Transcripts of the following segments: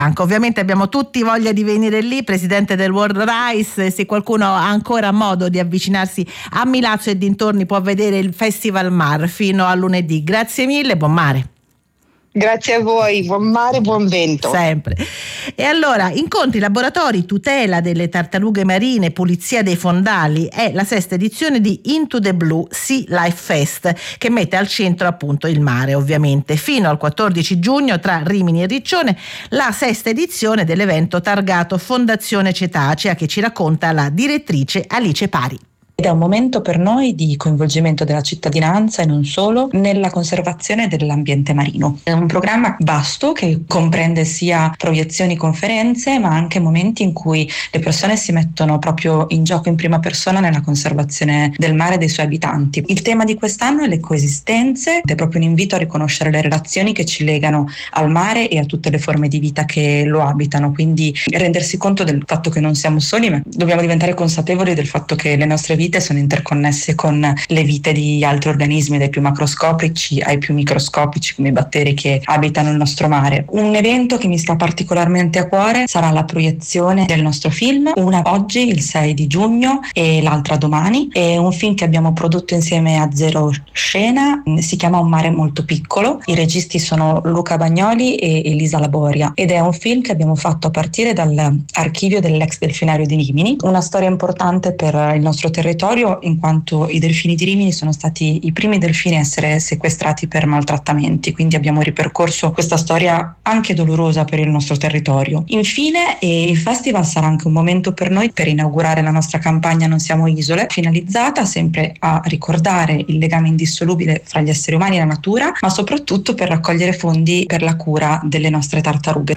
Ovviamente abbiamo tutti voglia di venire lì, presidente del World Rice. Se qualcuno ha ancora modo di avvicinarsi a Milazzo e dintorni può vedere il Festival Mar fino a lunedì. Grazie mille, buon mare. Grazie a voi, buon mare, buon vento. Sempre. E allora, incontri, laboratori, tutela delle tartarughe marine, pulizia dei fondali, è la 6ª edizione di Into the Blue Sea Life Fest, che mette al centro appunto il mare, ovviamente. Fino al 14 giugno tra Rimini e Riccione, la 6ª edizione dell'evento targato Fondazione Cetacea, che ci racconta la direttrice Alice Pari. Ed è un momento per noi di coinvolgimento della cittadinanza e non solo nella conservazione dell'ambiente marino. È un programma vasto che comprende sia proiezioni, conferenze, ma anche momenti in cui le persone si mettono proprio in gioco in prima persona nella conservazione del mare e dei suoi abitanti. Il tema di quest'anno è le coesistenze ed è proprio un invito a riconoscere le relazioni che ci legano al mare e a tutte le forme di vita che lo abitano, quindi rendersi conto del fatto che non siamo soli, ma dobbiamo diventare consapevoli del fatto che le nostre vite sono interconnesse con le vite di altri organismi, dai più macroscopici ai più microscopici come i batteri che abitano il nostro mare. Un evento che mi sta particolarmente a cuore sarà la proiezione del nostro film, una oggi il 6 di giugno e l'altra domani. È un film che abbiamo prodotto insieme a Zero Scena, si chiama Un mare molto piccolo. I registi sono Luca Bagnoli e Elisa Laboria ed è un film che abbiamo fatto a partire dall'archivio dell'ex delfinario di Rimini, una storia importante per il nostro territorio in quanto i delfini di Rimini sono stati i primi delfini a essere sequestrati per maltrattamenti, quindi abbiamo ripercorso questa storia anche dolorosa per il nostro territorio. Infine il festival sarà anche un momento per noi per inaugurare la nostra campagna Non siamo isole, finalizzata sempre a ricordare il legame indissolubile fra gli esseri umani e la natura, ma soprattutto per raccogliere fondi per la cura delle nostre tartarughe.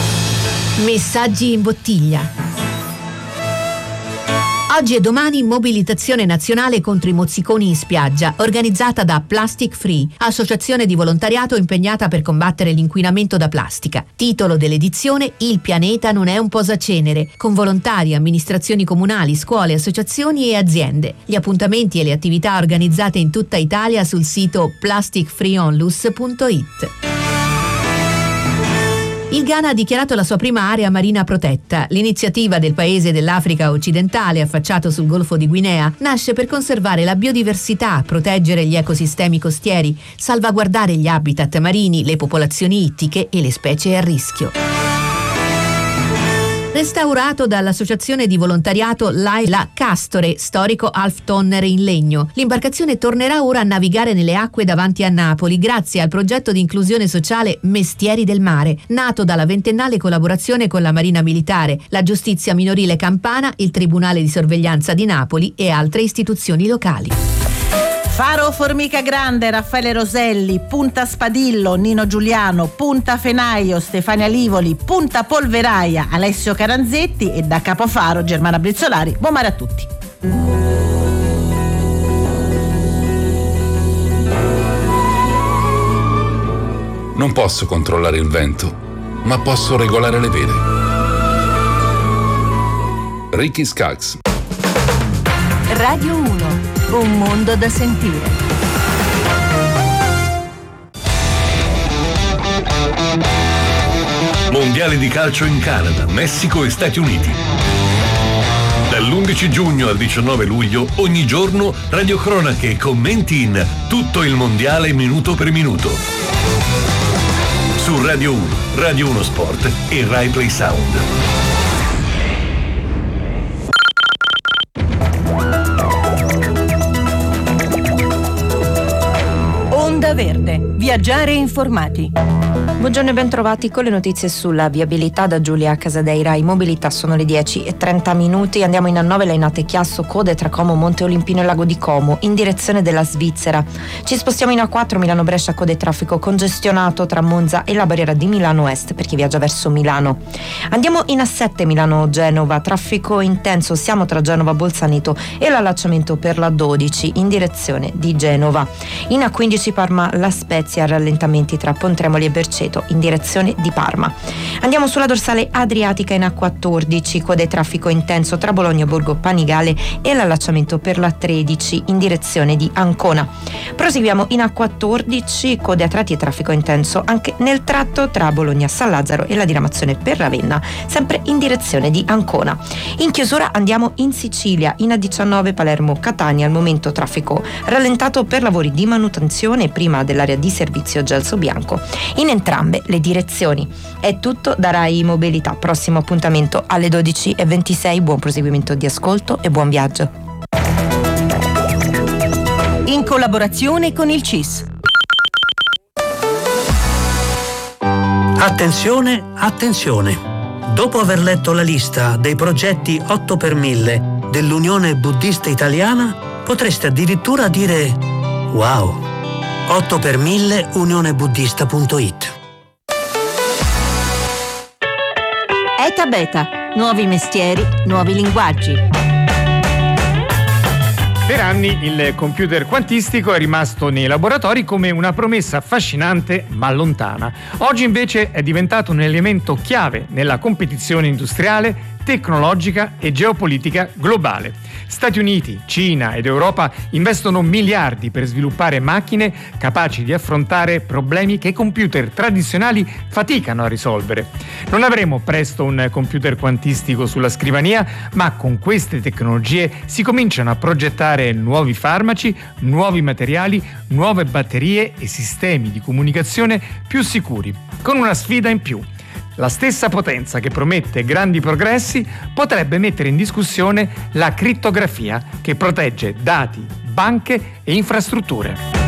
Messaggi in bottiglia. Oggi e domani mobilitazione nazionale contro i mozziconi in spiaggia, organizzata da Plastic Free, associazione di volontariato impegnata per combattere l'inquinamento da plastica. Titolo dell'edizione: Il pianeta non è un posacenere, con volontari, amministrazioni comunali, scuole, associazioni e aziende. Gli appuntamenti e le attività organizzate in tutta Italia sul sito plasticfreeonlus.it. Il Ghana ha dichiarato la sua prima area marina protetta. L'iniziativa del paese dell'Africa occidentale, affacciato sul Golfo di Guinea, nasce per conservare la biodiversità, proteggere gli ecosistemi costieri, salvaguardare gli habitat marini, le popolazioni ittiche e le specie a rischio. Restaurato dall'associazione di volontariato La Castore, storico Halftonner in legno. L'imbarcazione tornerà ora a navigare nelle acque davanti a Napoli grazie al progetto di inclusione sociale Mestieri del Mare, nato dalla 20ennale collaborazione con la Marina Militare, la Giustizia Minorile Campana, il Tribunale di Sorveglianza di Napoli e altre istituzioni locali. Faro Formica Grande, Raffaele Roselli, Punta Spadillo, Nino Giuliano, Punta Fenaio, Stefania Livoli, Punta Polveraia, Alessio Caranzetti e da Capofaro Germana Brizzolari. Buon mare a tutti. Non posso controllare il vento, ma posso regolare le vele. Ricky Skaggs. Radio 1. Un mondo da sentire. Mondiale di calcio in Canada, Messico e Stati Uniti. Dall'11 giugno al 19 luglio, ogni giorno, radiocronache e commenti in tutto il mondiale minuto per minuto. Su Radio 1, Radio 1 Sport e Rai Play Sound. Onda Verde. Viaggiare informati. Buongiorno e ben trovati con le notizie sulla viabilità da Giulia Casadeira. In mobilità sono le 10:30. Andiamo in A9 Lainate Chiasso, code tra Como, Monte Olimpino e Lago di Como, in direzione della Svizzera. Ci spostiamo in A4 Milano Brescia, code traffico congestionato tra Monza e la barriera di Milano Est per chi viaggia verso Milano. Andiamo in A7 Milano Genova, traffico intenso, siamo tra Genova Bolzaneto e l'allacciamento per la 12 in direzione di Genova. In A15 Parma La Spezia, a rallentamenti tra Pontremoli e Berceto in direzione di Parma. Andiamo sulla dorsale adriatica in A14, code traffico intenso tra Bologna e Borgo Panigale e l'allacciamento per la 13 in direzione di Ancona. Proseguiamo in A14, code a tratti e traffico intenso anche nel tratto tra Bologna San Lazzaro e la diramazione per Ravenna, sempre in direzione di Ancona. In chiusura andiamo in Sicilia, in A19 Palermo Catania, al momento traffico rallentato per lavori di manutenzione prima dell'area di servizio Gelso Bianco in entrambe le direzioni. È tutto da Rai Mobilità, prossimo appuntamento alle 12:26. Buon proseguimento di ascolto e buon viaggio. In collaborazione con il CIS. Attenzione, attenzione! Dopo aver letto la lista dei progetti 8 per 1000 dell'Unione Buddista Italiana, potreste addirittura dire wow! 8 per 1000 unionebuddista.it. ETA Beta, nuovi mestieri, nuovi linguaggi. Per anni il computer quantistico è rimasto nei laboratori come una promessa affascinante ma lontana. Oggi invece è diventato un elemento chiave nella competizione industriale, tecnologica e geopolitica globale. Stati Uniti, Cina ed Europa investono miliardi per sviluppare macchine capaci di affrontare problemi che i computer tradizionali faticano a risolvere. Non avremo presto un computer quantistico sulla scrivania, ma con queste tecnologie si cominciano a progettare nuovi farmaci, nuovi materiali, nuove batterie e sistemi di comunicazione più sicuri, con una sfida in più. La stessa potenza che promette grandi progressi potrebbe mettere in discussione la crittografia che protegge dati, banche e infrastrutture.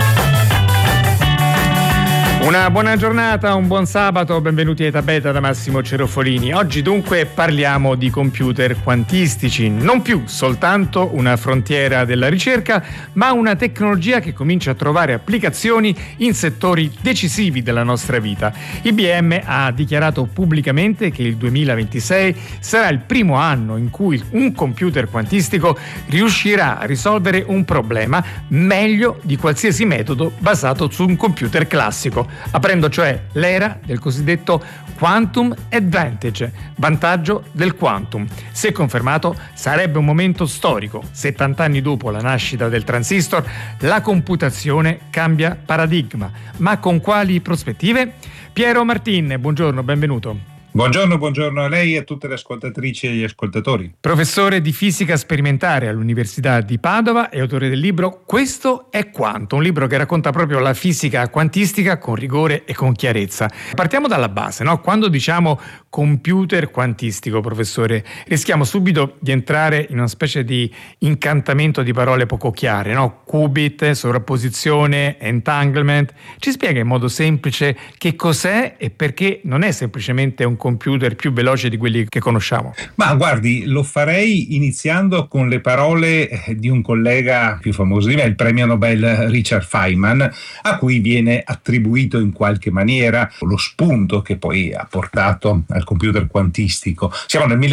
Una buona giornata, un buon sabato, benvenuti a ETA Beta da Massimo Cerofolini. Oggi dunque parliamo di computer quantistici, non più soltanto una frontiera della ricerca, ma una tecnologia che comincia a trovare applicazioni in settori decisivi della nostra vita. IBM ha dichiarato pubblicamente che il 2026 sarà il primo anno in cui un computer quantistico riuscirà a risolvere un problema meglio di qualsiasi metodo basato su un computer classico, aprendo cioè l'era del cosiddetto quantum advantage, vantaggio del quantum. Se confermato, sarebbe un momento storico. 70 anni dopo la nascita del transistor, la computazione cambia paradigma. Ma con quali prospettive? Piero Martin, buongiorno, benvenuto. Buongiorno a lei e a tutte le ascoltatrici e gli ascoltatori. Professore di fisica sperimentale all'Università di Padova e autore del libro Questo è Quanto, un libro che racconta proprio la fisica quantistica con rigore e con chiarezza. Partiamo dalla base, no? Quando diciamo computer quantistico, professore, rischiamo subito di entrare in una specie di incantamento di parole poco chiare, no? Qubit, sovrapposizione, entanglement. Ci spiega in modo semplice che cos'è e perché non è semplicemente un computer più veloce di quelli che conosciamo? Ma guardi, lo farei iniziando con le parole di un collega più famoso di me, il premio Nobel Richard Feynman, a cui viene attribuito in qualche maniera lo spunto che poi ha portato al computer quantistico. Siamo nel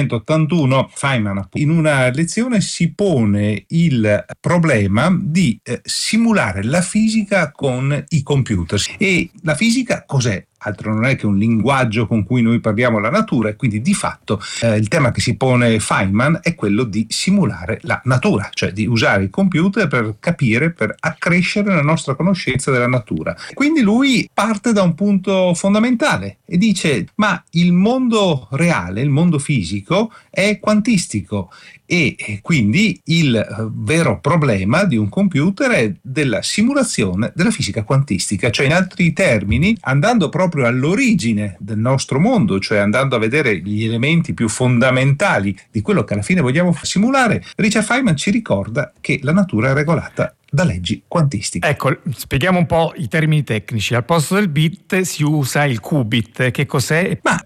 1981, Feynman in una lezione si pone il problema di simulare la fisica con i computer. E la fisica cos'è? Altro non è che un linguaggio con cui noi parliamo la natura, e quindi di fatto il tema che si pone Feynman è quello di simulare la natura, cioè di usare il computer per capire, per accrescere la nostra conoscenza della natura. Quindi lui parte da un punto fondamentale e dice: ma il mondo reale, il mondo fisico è quantistico, e quindi il vero problema di un computer è della simulazione della fisica quantistica, cioè in altri termini, andando proprio all'origine del nostro mondo, cioè andando a vedere gli elementi più fondamentali di quello che alla fine vogliamo simulare, Richard Feynman ci ricorda che la natura è regolata da leggi quantistiche. Ecco, spieghiamo un po' i termini tecnici. Al posto del bit si usa il qubit. Che cos'è? Ma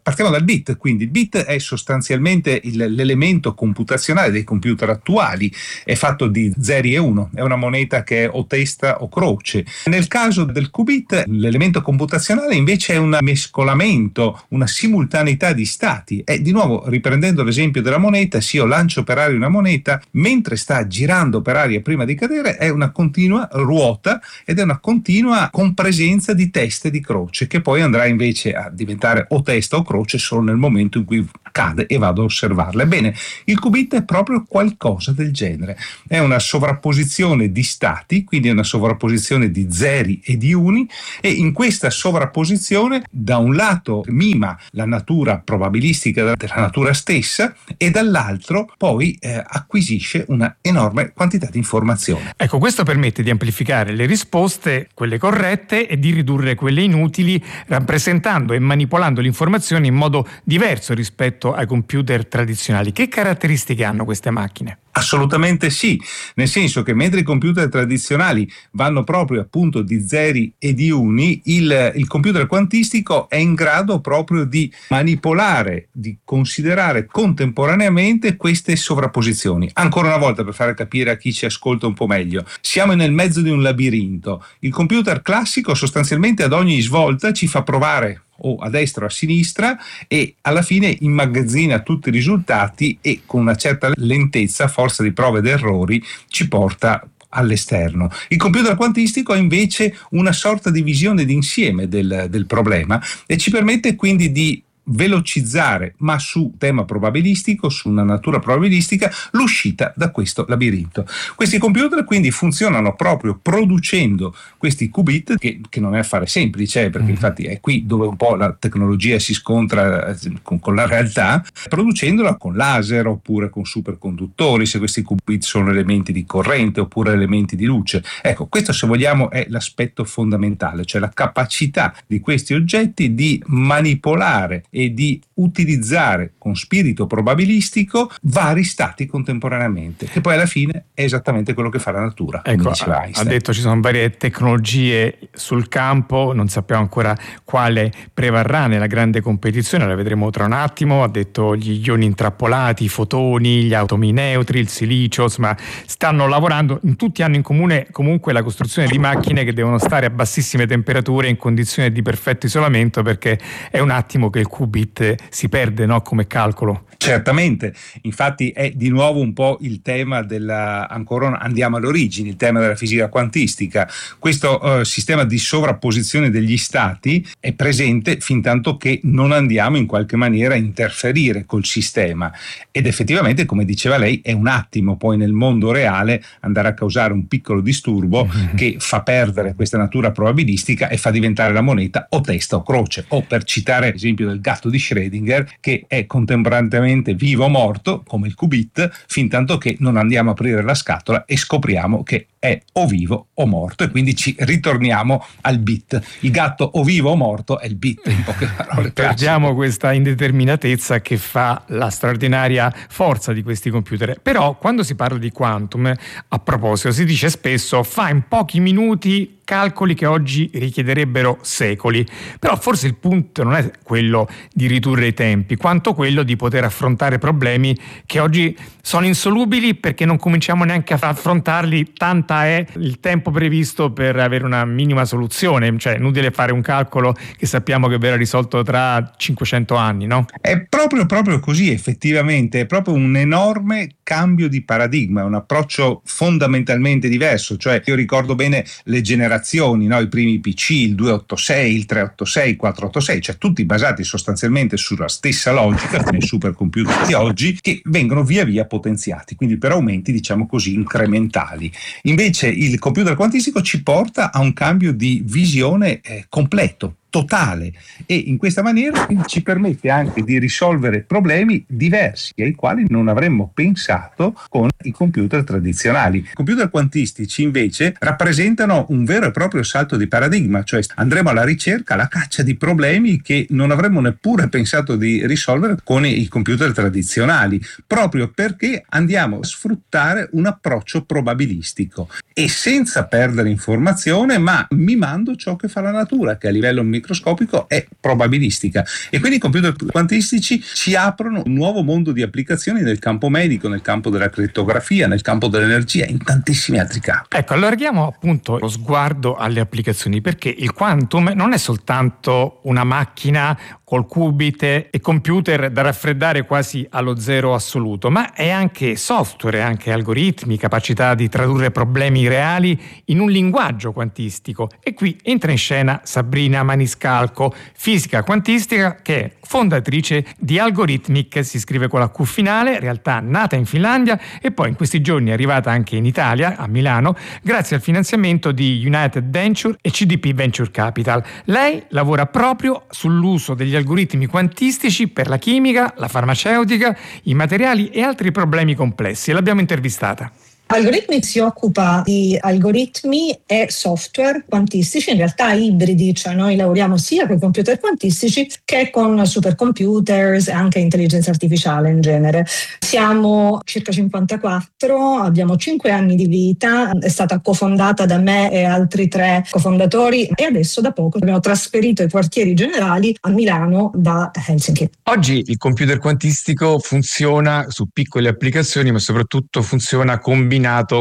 Partiamo dal bit, quindi il bit è sostanzialmente l'elemento computazionale dei computer attuali, è fatto di 0 e 1, è una moneta che è o testa o croce. Nel caso del qubit l'elemento computazionale invece è un mescolamento, una simultaneità di stati. E di nuovo, riprendendo l'esempio della moneta, se io lancio per aria una moneta, mentre sta girando per aria prima di cadere è una continua ruota ed è una continua compresenza di teste di croce, che poi andrà invece a diventare o testa o croce solo nel momento in cui cade e vado a osservarla. Ebbene, il qubit è proprio qualcosa del genere, è una sovrapposizione di stati, quindi è una sovrapposizione di zeri e di uni, e in questa sovrapposizione da un lato mima la natura probabilistica della natura stessa e dall'altro poi acquisisce una enorme quantità di informazione. Ecco, questo permette di amplificare le risposte, quelle corrette, e di ridurre quelle inutili, rappresentando e manipolando l'informazione in modo diverso rispetto ai computer tradizionali. Che caratteristiche hanno queste macchine? Assolutamente sì, nel senso che mentre i computer tradizionali vanno proprio appunto di zeri e di uni, il computer quantistico è in grado proprio di manipolare, di considerare contemporaneamente queste sovrapposizioni. Ancora una volta, per fare capire a chi ci ascolta un po' meglio, siamo nel mezzo di un labirinto. Il computer classico sostanzialmente ad ogni svolta ci fa provare o a destra o a sinistra e alla fine immagazzina tutti i risultati e con una certa lentezza, a forza di prove ed errori, ci porta all'esterno. Il computer quantistico ha invece una sorta di visione d'insieme del problema e ci permette quindi di velocizzare, ma su tema probabilistico, su una natura probabilistica, l'uscita da questo labirinto. Questi computer quindi funzionano proprio producendo questi qubit, che non è affare semplice, perché infatti è qui dove un po' la tecnologia si scontra con la realtà, producendola con laser oppure con superconduttori, se questi qubit sono elementi di corrente oppure elementi di luce. Ecco, questo, se vogliamo, è l'aspetto fondamentale, cioè la capacità di questi oggetti di manipolare e di utilizzare con spirito probabilistico vari stati contemporaneamente, che poi alla fine è esattamente quello che fa la natura. Ecco, ha detto ci sono varie tecnologie sul campo, non sappiamo ancora quale prevarrà nella grande competizione, la vedremo tra un attimo. Ha detto gli ioni intrappolati, i fotoni, gli atomi neutri, il silicio, insomma stanno lavorando, tutti hanno in comune comunque la costruzione di macchine che devono stare a bassissime temperature in condizioni di perfetto isolamento, perché è un attimo che il qubit si perde, no, come calcolo. Certamente, infatti è di nuovo un po' il tema ancora andiamo alle origini, il tema della fisica quantistica. Questo sistema di sovrapposizione degli stati è presente fin tanto che non andiamo in qualche maniera a interferire col sistema, ed effettivamente, come diceva lei, è un attimo poi nel mondo reale andare a causare un piccolo disturbo che fa perdere questa natura probabilistica e fa diventare la moneta o testa o croce, o, per citare l'esempio del gatto di Schrödinger, che è contemporaneamente vivo o morto come il qubit, fin tanto che non andiamo a aprire la scatola e scopriamo che è o vivo o morto, e quindi ci ritorniamo al bit. Il gatto o vivo o morto è il bit, in poche parole. Perdiamo questa indeterminatezza che fa la straordinaria forza di questi computer. Però quando si parla di quantum, a proposito, si dice spesso fa in pochi minuti calcoli che oggi richiederebbero secoli. Però forse il punto non è quello di ridurre i tempi, quanto quello di poter affrontare problemi che oggi sono insolubili, perché non cominciamo neanche a affrontarli, tanta è il tempo previsto per avere una minima soluzione. Cioè, è inutile fare un calcolo che sappiamo che verrà risolto tra 500 anni, no? È proprio così, effettivamente, è proprio un enorme cambio di paradigma, un approccio fondamentalmente diverso. Cioè, io ricordo bene le generazioni, no? I primi PC, il 286, il 386, il 486, cioè tutti basati sostanzialmente sulla stessa logica, come i supercomputer di oggi, che vengono via via potenziati, quindi per aumenti, diciamo così, incrementali. Invece il computer quantistico ci porta a un cambio di visione completo, totale, e in questa maniera ci permette anche di risolvere problemi diversi ai quali non avremmo pensato con i computer tradizionali. I computer quantistici invece rappresentano un vero e proprio salto di paradigma, cioè andremo alla ricerca, alla caccia di problemi che non avremmo neppure pensato di risolvere con i computer tradizionali, proprio perché andiamo a sfruttare un approccio probabilistico e senza perdere informazione, ma mimando ciò che fa la natura, che a livello microscopico è probabilistica, e quindi i computer quantistici ci aprono un nuovo mondo di applicazioni nel campo medico, nel campo della crittografia, nel campo dell'energia, in tantissimi altri campi. Ecco, allarghiamo appunto lo sguardo alle applicazioni, perché il quantum non è soltanto una macchina col qubit e computer da raffreddare quasi allo zero assoluto, ma è anche software, anche algoritmi, capacità di tradurre problemi reali in un linguaggio quantistico. E qui entra in scena Sabrina Maniscalco, fisica quantistica, che è fondatrice di Algorithmic, si scrive con la Q finale, realtà nata in Finlandia e poi in questi giorni è arrivata anche in Italia, a Milano, grazie al finanziamento di United Venture e CDP Venture Capital. Lei lavora proprio sull'uso degli algoritmi quantistici per la chimica, la farmaceutica, i materiali e altri problemi complessi, e l'abbiamo intervistata. Algorithmic si occupa di algoritmi e software quantistici, in realtà ibridi, cioè noi lavoriamo sia con computer quantistici che con supercomputers e anche intelligenza artificiale in genere. Siamo circa 54, abbiamo 5 anni di vita, è stata cofondata da me e altri 3 cofondatori, e adesso da poco abbiamo trasferito i quartieri generali a Milano da Helsinki. Oggi il computer quantistico funziona su piccole applicazioni, ma soprattutto funziona combinato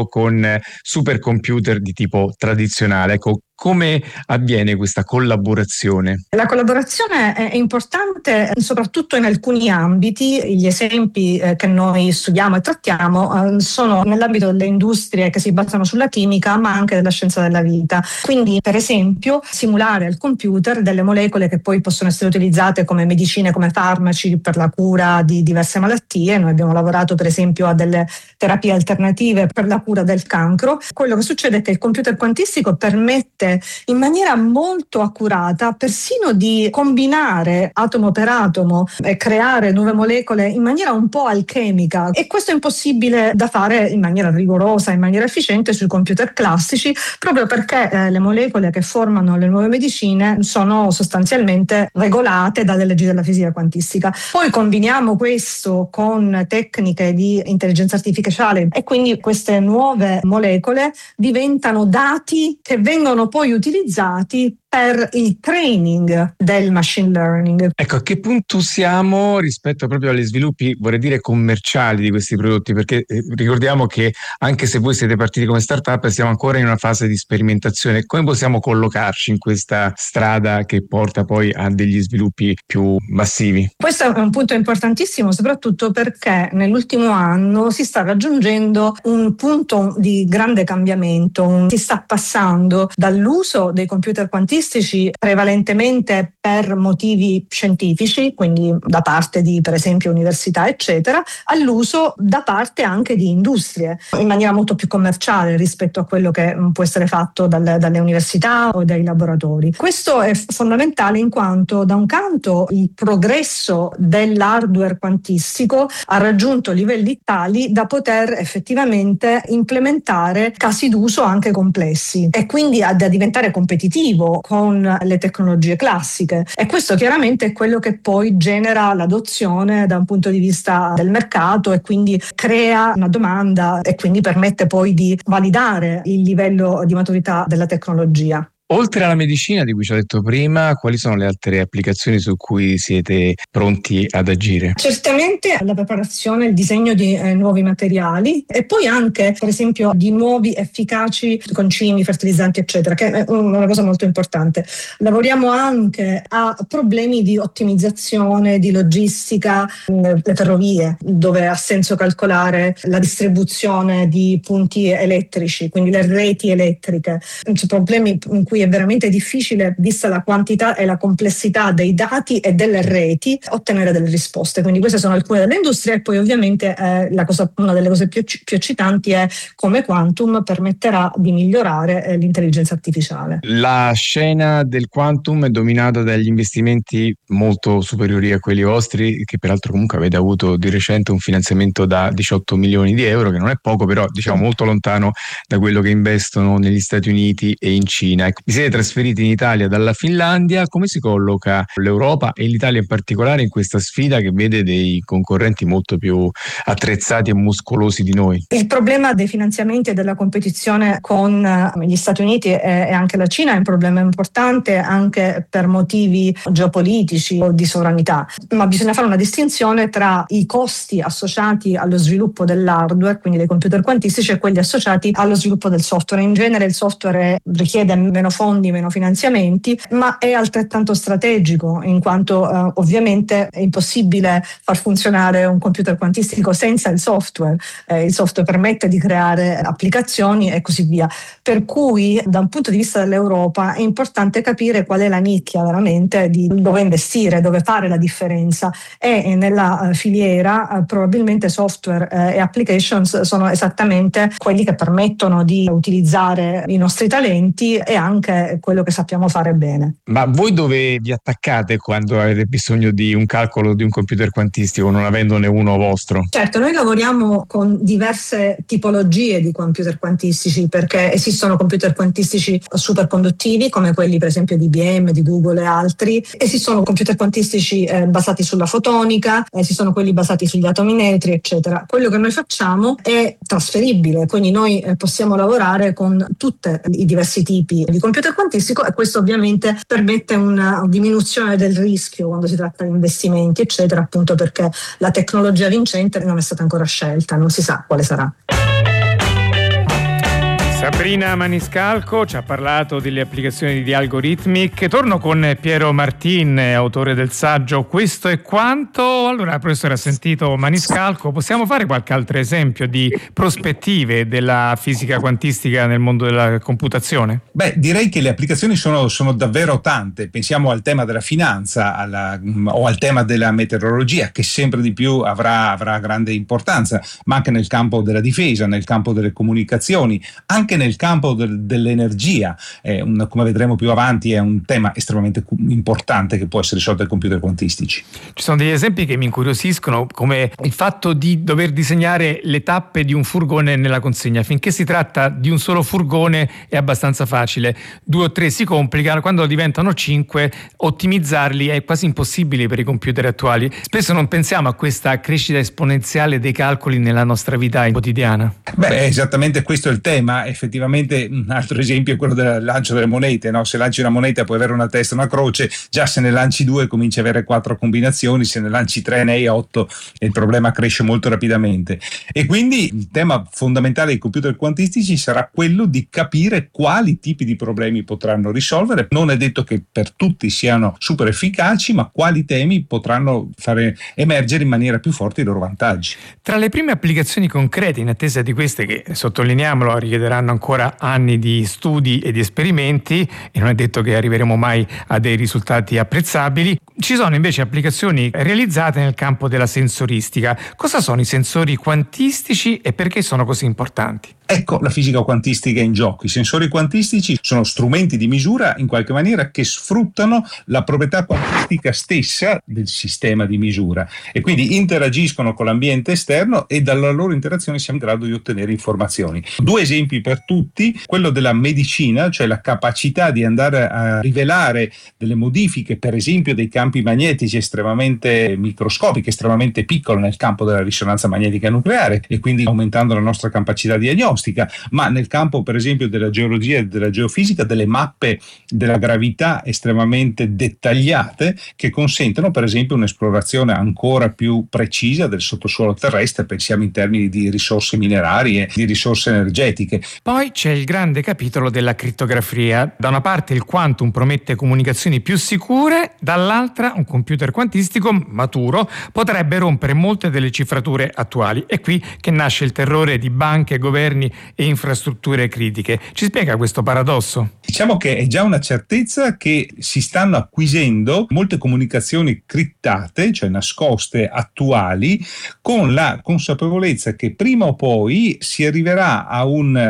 con supercomputer di tipo tradizionale. Ecco, come avviene questa collaborazione? La collaborazione è importante soprattutto in alcuni ambiti. Gli esempi che noi studiamo e trattiamo sono nell'ambito delle industrie che si basano sulla chimica, ma anche della scienza della vita. Quindi, per esempio, simulare al computer delle molecole che poi possono essere utilizzate come medicine, come farmaci per la cura di diverse malattie. Noi abbiamo lavorato per esempio a delle terapie alternative per la cura del cancro. Quello che succede è che il computer quantistico permette in maniera molto accurata persino di combinare atomo per atomo e creare nuove molecole in maniera un po' alchemica, e questo è impossibile da fare in maniera rigorosa, in maniera efficiente sui computer classici, proprio perché le molecole che formano le nuove medicine sono sostanzialmente regolate dalle leggi della fisica quantistica. Poi combiniamo questo con tecniche di intelligenza artificiale e quindi queste nuove molecole diventano dati che vengono poi utilizzati per il training del machine learning. Ecco, a che punto siamo rispetto proprio agli sviluppi, vorrei dire, commerciali di questi prodotti? Perché ricordiamo che anche se voi siete partiti come startup, siamo ancora in una fase di sperimentazione. Come possiamo collocarci in questa strada che porta poi a degli sviluppi più massivi? Questo è un punto importantissimo, soprattutto perché nell'ultimo anno si sta raggiungendo un punto di grande cambiamento. Si sta passando dall'uso dei computer quantistici prevalentemente per motivi scientifici, quindi da parte di per esempio università eccetera, all'uso da parte anche di industrie in maniera molto più commerciale rispetto a quello che può essere fatto dalle università o dai laboratori. Questo è fondamentale in quanto da un canto il progresso dell'hardware quantistico ha raggiunto livelli tali da poter effettivamente implementare casi d'uso anche complessi e quindi da diventare competitivo con le tecnologie classiche, e questo chiaramente è quello che poi genera l'adozione da un punto di vista del mercato e quindi crea una domanda e quindi permette poi di validare il livello di maturità della tecnologia. Oltre alla medicina di cui ci ho detto prima, quali sono le altre applicazioni su cui siete pronti ad agire? Certamente la preparazione, il disegno di nuovi materiali e poi anche per esempio di nuovi efficaci concimi, fertilizzanti eccetera, che è una cosa molto importante. Lavoriamo anche a problemi di ottimizzazione, di logistica, le ferrovie, dove ha senso calcolare la distribuzione di punti elettrici, quindi le reti elettriche. C'è problemi in cui è veramente difficile, vista la quantità e la complessità dei dati e delle reti, ottenere delle risposte. Quindi queste sono alcune delle industrie e poi ovviamente una delle cose più eccitanti è come Quantum permetterà di migliorare l'intelligenza artificiale. La scena del Quantum è dominata dagli investimenti molto superiori a quelli vostri, che peraltro comunque avete avuto di recente un finanziamento da 18 milioni di euro, che non è poco, però diciamo molto lontano da quello che investono negli Stati Uniti e in Cina. Ecco, Vi siete trasferiti in Italia dalla Finlandia, come si colloca l'Europa e l'Italia in particolare in questa sfida che vede dei concorrenti molto più attrezzati e muscolosi di noi? Il problema dei finanziamenti e della competizione con gli Stati Uniti e anche la Cina è un problema importante anche per motivi geopolitici o di sovranità, ma bisogna fare una distinzione tra i costi associati allo sviluppo dell'hardware, quindi dei computer quantistici, e quelli associati allo sviluppo del software. In genere il software richiede meno fondi, meno finanziamenti, ma è altrettanto strategico, in quanto ovviamente è impossibile far funzionare un computer quantistico senza il software. Il software permette di creare applicazioni e così via. Per cui da un punto di vista dell'Europa è importante capire qual è la nicchia veramente di dove investire, dove fare la differenza, e nella filiera probabilmente software e applications sono esattamente quelli che permettono di utilizzare i nostri talenti e anche quello che sappiamo fare bene. Ma voi dove vi attaccate quando avete bisogno di un calcolo di un computer quantistico, non avendone uno vostro? Certo, noi lavoriamo con diverse tipologie di computer quantistici, perché esistono computer quantistici superconduttivi come quelli per esempio di IBM, di Google e altri, esistono computer quantistici basati sulla fotonica, esistono quelli basati sugli atomi neutri, eccetera. Quello che noi facciamo è trasferibile, quindi noi possiamo lavorare con tutti i diversi tipi di computer quantistico, e questo ovviamente permette una diminuzione del rischio quando si tratta di investimenti, eccetera, appunto perché la tecnologia vincente non è stata ancora scelta, non si sa quale sarà. Sabrina Maniscalco ci ha parlato delle applicazioni di Algorithmic. Torno con Piero Martin, autore del saggio Questo è quanto. Allora, professore, ha sentito Maniscalco, possiamo fare qualche altro esempio di prospettive della fisica quantistica nel mondo della computazione? Beh, direi che le applicazioni sono davvero tante. Pensiamo al tema della finanza o al tema della meteorologia, che sempre di più avrà grande importanza, ma anche nel campo della difesa, nel campo delle comunicazioni, anche nel campo dell'energia. Come vedremo più avanti, è un tema estremamente importante che può essere risolto dai computer quantistici. Ci sono degli esempi che mi incuriosiscono, come il fatto di dover disegnare le tappe di un furgone nella consegna. Finché si tratta di un solo furgone è abbastanza facile, 2 o 3 si complicano, quando diventano 5 ottimizzarli è quasi impossibile per i computer attuali. Spesso non pensiamo a questa crescita esponenziale dei calcoli nella nostra vita quotidiana. Beh, esattamente questo è il tema. Effettivamente un altro esempio è quello del lancio delle monete, no? Se lanci una moneta puoi avere una testa e una croce, già se ne lanci 2 cominci a avere 4 combinazioni, se ne lanci 3 ne hai 8 e il problema cresce molto rapidamente. E quindi il tema fondamentale dei computer quantistici sarà quello di capire quali tipi di problemi potranno risolvere. Non è detto che per tutti siano super efficaci, ma quali temi potranno fare emergere in maniera più forte i loro vantaggi. Tra le prime applicazioni concrete, in attesa di queste che, sottolineiamolo, richiederanno ancora anni di studi e di esperimenti, e non è detto che arriveremo mai a dei risultati apprezzabili, ci sono invece applicazioni realizzate nel campo della sensoristica. Cosa sono i sensori quantistici e perché sono così importanti? Ecco la fisica quantistica in gioco. I sensori quantistici sono strumenti di misura in qualche maniera che sfruttano la proprietà quantistica stessa del sistema di misura e quindi interagiscono con l'ambiente esterno, e dalla loro interazione siamo in grado di ottenere informazioni. 2 esempi per tutti: quello della medicina, cioè la capacità di andare a rivelare delle modifiche, per esempio dei campi magnetici estremamente microscopiche, estremamente piccole nel campo della risonanza magnetica nucleare, e quindi aumentando la nostra capacità diagnostica, ma nel campo per esempio della geologia e della geofisica, delle mappe della gravità estremamente dettagliate che consentono per esempio un'esplorazione ancora più precisa del sottosuolo terrestre. Pensiamo in termini di risorse minerarie, di risorse energetiche. Poi c'è il grande capitolo della crittografia. Da una parte il quantum promette comunicazioni più sicure, dall'altra un computer quantistico maturo potrebbe rompere molte delle cifrature attuali. È qui che nasce il terrore di banche, governi e infrastrutture critiche. Ci spiega questo paradosso? Diciamo che è già una certezza che si stanno acquisendo molte comunicazioni criptate, cioè nascoste, attuali, con la consapevolezza che prima o poi si arriverà a un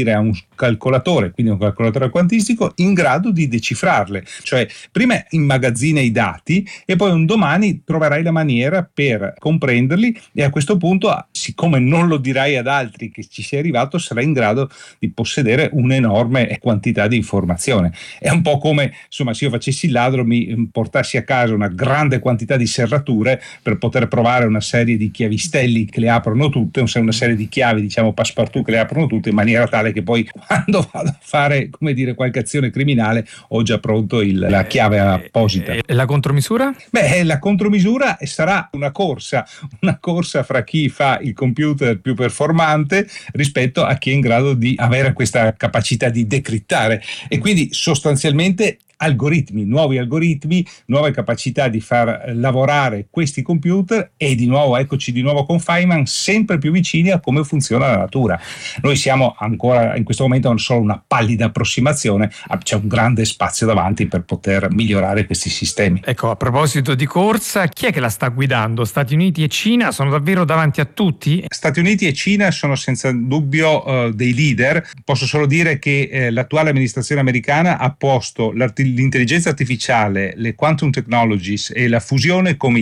calcolatore, quindi un calcolatore quantistico in grado di decifrarle. Cioè prima immagazzina i dati e poi un domani troverai la maniera per comprenderli, e a questo punto siccome non lo dirai ad altri che ci sei arrivato, sarai in grado di possedere un'enorme quantità di informazione. È un po' come, insomma, se io facessi il ladro, mi portassi a casa una grande quantità di serrature per poter provare una serie di chiavistelli che le aprono tutte, una serie di chiavi, diciamo passepartout, che le aprono tutte, in maniera tale che poi quando vado a fare, come dire, qualche azione criminale ho già pronto la chiave apposita. E la contromisura? Beh, la contromisura sarà una corsa fra chi fa il computer più performante rispetto a chi è in grado di avere questa capacità di decrittare, e quindi sostanzialmente nuovi algoritmi, nuove capacità di far lavorare questi computer, e di nuovo eccoci di nuovo con Feynman, sempre più vicini a come funziona la natura. Noi siamo ancora in questo momento solo una pallida approssimazione, c'è un grande spazio davanti per poter migliorare questi sistemi. Ecco, a proposito di corsa, chi è che la sta guidando? Stati Uniti e Cina sono davvero davanti a tutti? Stati Uniti e Cina sono senza dubbio dei leader. Posso solo dire che l'attuale amministrazione americana ha posto l'intelligenza artificiale, le quantum technologies e la fusione come